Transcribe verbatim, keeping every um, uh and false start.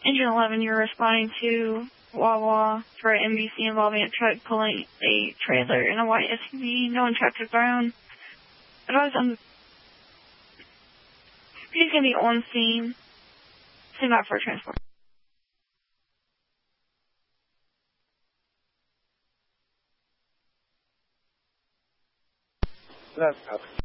Engine eleven, you're responding to Wawa for an M B C involving a truck pulling a trailer in a white S U V. No one tracked the ground. Advise on. He's going to be on scene. Send out for transport. That's up.